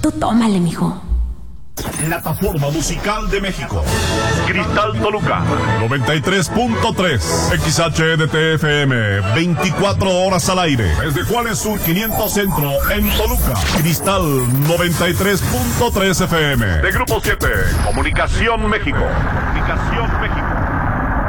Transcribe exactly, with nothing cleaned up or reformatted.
Tú tómale, mijo. Plataforma Musical de México. Cristal Toluca. noventa y tres punto tres. X H D T F M. veinticuatro horas al aire. Desde Juárez Sur quinientos Centro en Toluca. Cristal noventa y tres punto tres F M. De Grupo siete. Comunicación México. Comunicación México.